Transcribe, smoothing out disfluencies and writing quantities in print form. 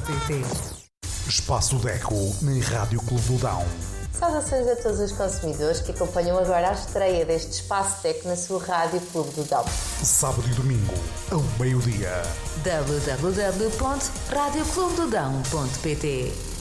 www.radiocolobodão.pt. Espaço Deco na Rádio Clube do Dão. Saudações a todos os consumidores que acompanham agora a estreia deste Espaço Deco na sua Rádio Clube do Dão. Sábado e domingo, ao meio-dia. www.radiocolobodão.pt.